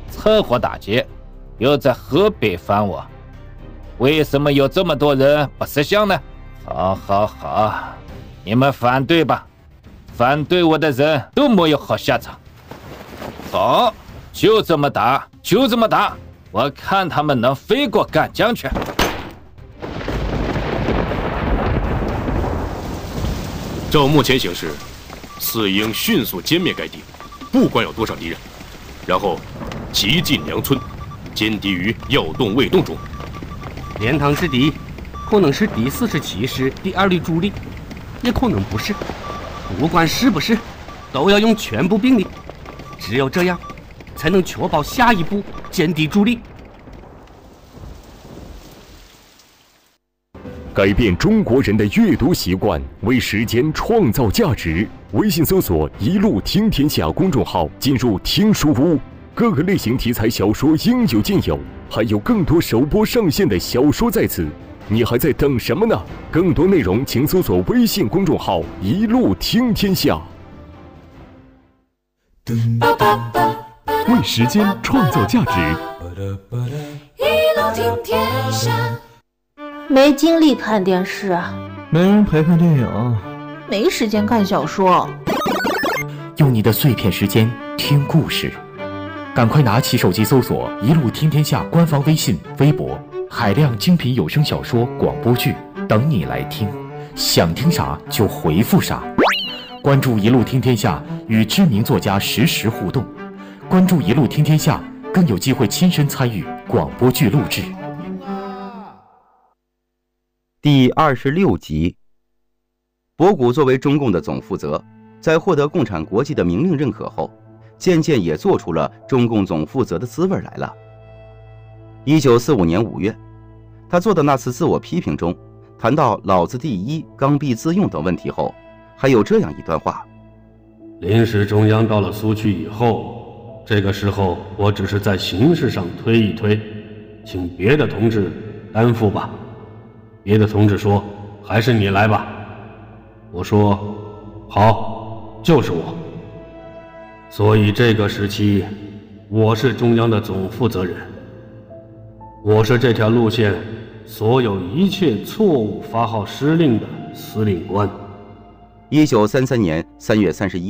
策划打劫，又在河北翻我，为什么有这么多人不识相呢？好，你们反对吧，反对我的人都没有好下场。好，就这么打，我看他们能飞过赣江去。 照目前形势，四应迅速歼灭该地，不管有多少敌人，然后急进梁村，歼敌于要动未动中。 连塘之敌可能是第47师第2旅主力，也可能不是。不管是不是，都要用全部兵力，只有这样才能确保下一步歼敌主力。 改变中国人的阅读习惯，为时间创造价值。微信搜索“一路听天下”公众号，进入听书屋，各个类型题材小说应有尽有，还有更多首播上线的小说在此，你还在等什么呢？更多内容请搜索微信公众号“一路听天下”。为时间创造价值， 一路听天下。 没精力看电视， 没人陪看电影， 没时间看小说。 用你的碎片时间听故事，赶快拿起手机搜索“一路听天下”官方微信、微博，海量精品有声小说、广播剧等你来听，想听啥就回复啥。关注“一路听天下”，与知名作家实时互动。关注“一路听天下”，更有机会亲身参与广播剧录制。 第26集，博古作为中共的总负责，在获得共产国际的明令认可后，渐渐也做出了中共总负责的滋味来了。1945年5月，他做的那次自我批评中，谈到老子第一、刚愎自用等问题后，还有这样一段话： 临时中央到了苏区以后，这个时候我只是在形式上推一推，请别的同志担负吧。别的同志说还是你来吧，我说好，就是我。所以这个时期我是中央的总负责人，我是这条路线所有一切错误发号施令的司令官。 1933年3月31